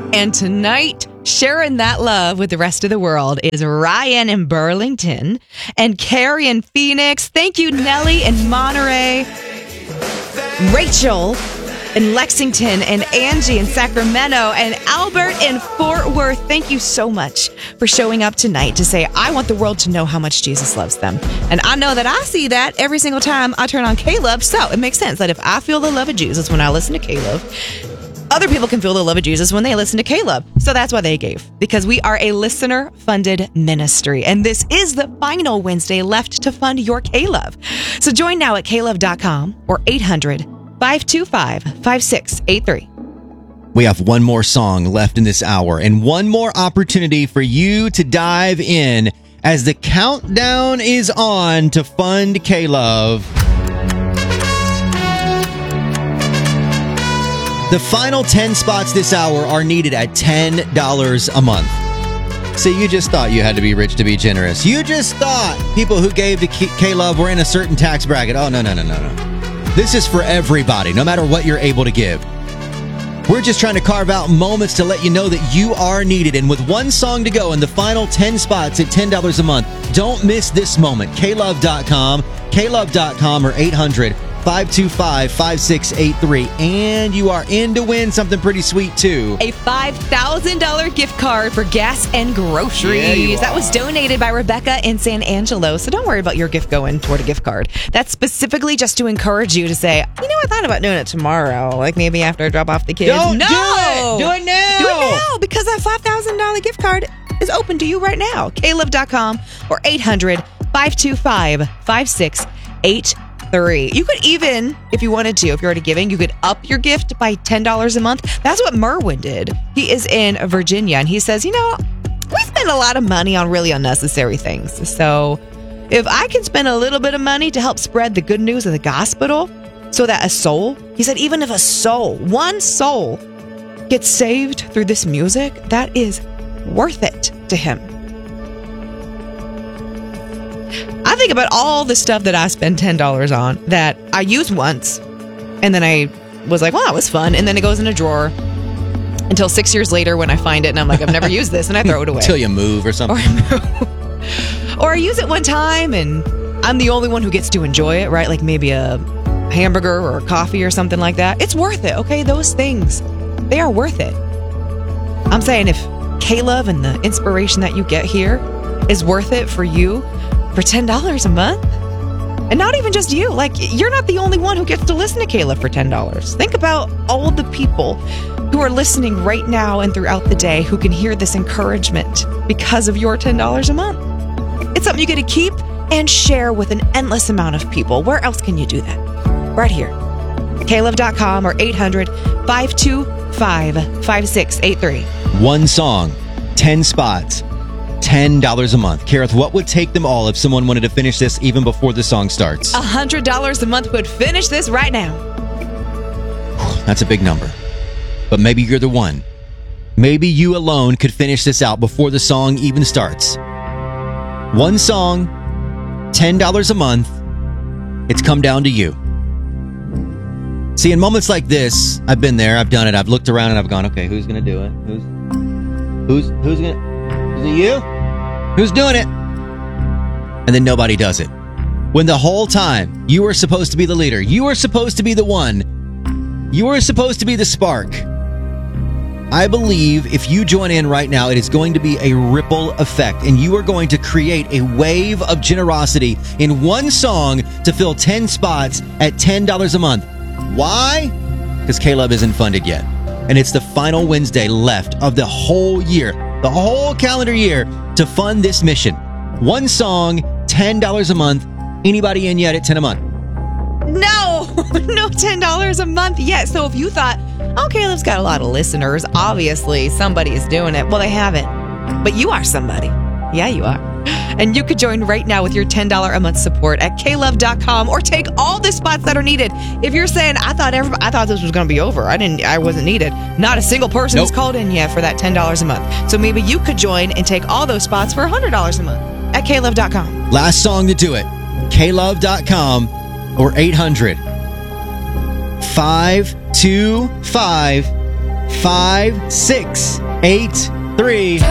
And tonight, sharing that love with the rest of the world is Ryan in Burlington and Carrie in Phoenix. Thank you, Nellie in Monterey, Rachel in Lexington, and Angie in Sacramento, and Albert in Fort Worth. Thank you so much for showing up tonight to say, I want the world to know how much Jesus loves them. And I know that I see that every single time I turn on K-Love, so it makes sense that if I feel the love of Jesus when I listen to K-Love, other people can feel the love of Jesus when they listen to K-Love. So that's why they gave, because we are a listener-funded ministry. And this is the final Wednesday left to fund your K-Love. So join now at klove.com or 800-525-5683. We have one more song left in this hour and one more opportunity for you to dive in as the countdown is on to fund K-Love. The final 10 spots this hour are needed at $10 a month. So you just thought you had to be rich to be generous. You just thought people who gave to K-Love were in a certain tax bracket. Oh, no. This is for everybody, no matter what you're able to give. We're just trying to carve out moments to let you know that you are needed. And with one song to go in the final 10 spots at $10 a month, don't miss this moment. klove.com or 800-525-5683. And you are in to win something pretty sweet, too. A $5,000 gift card for gas and groceries. Yeah, that was donated by Rebecca in San Angelo. So don't worry about your gift going toward a gift card. That's specifically just to encourage you to say, you know, I thought about doing it tomorrow. Like maybe after I drop off the kids. Don't do it! Do it now! Do it now, because that $5,000 gift card is open to you right now. klove.com or 800-525-5683. You could even, if you wanted to, if you're already giving, you could up your gift by $10 a month. That's what Merwin did. He is in Virginia, and he says, you know, we spend a lot of money on really unnecessary things. So if I can spend a little bit of money to help spread the good news of the gospel so that a soul, he said, even if a soul, one soul gets saved through this music, that is worth it to him. I think about all the stuff that I spend $10 on that I used once, and then I was like, wow, it was fun. And then it goes in a drawer until 6 years later when I find it, and I'm like, I've never used this, and I throw it away. Until you move or something. Or I use it one time, and I'm the only one who gets to enjoy it, right? Like maybe a hamburger or a coffee or something like that. It's worth it, okay? Those things, they are worth it. I'm saying if K-Love and the inspiration that you get here is worth it for you, for $10 a month? And not even just you. Like, you're not the only one who gets to listen to K-Love for $10. Think about all the people who are listening right now and throughout the day who can hear this encouragement because of your $10 a month. It's something you get to keep and share with an endless amount of people. Where else can you do that? Right here. klove.com or 800-525-5683. One song, 10 spots. $10 a month. Kareth, what would take them all if someone wanted to finish this even before the song starts? $100 a month would finish this right now. That's a big number. But maybe you're the one. Maybe you alone could finish this out before the song even starts. One song, $10 a month. It's come down to you. See, in moments like this, I've been there, I've done it, I've looked around and I've gone, okay, who's going to do it? Who's going to... Is it you? Who's doing it? And then nobody does it. When the whole time you were supposed to be the leader, you were supposed to be the one, you were supposed to be the spark. I believe if you join in right now, it is going to be a ripple effect, and you are going to create a wave of generosity in one song to fill 10 spots at $10 a month. Why? Because K-Love isn't funded yet. And it's the final Wednesday left of the whole year. The whole calendar year to fund this mission. One song, $10 a month. Anybody in yet at 10 a month? No $10 a month yet. So if you thought, oh, Caleb's got a lot of listeners, obviously somebody is doing it. Well, they haven't. But you are somebody. Yeah, you are. And you could join right now with your $10 a month support at klove.com or take all the spots that are needed. If you're saying, I thought this was going to be over. I wasn't needed. Not a single person has called in yet for that $10 a month. So maybe you could join and take all those spots for $100 a month at klove.com. Last song to do it. klove.com or 800-525-5683. 5683.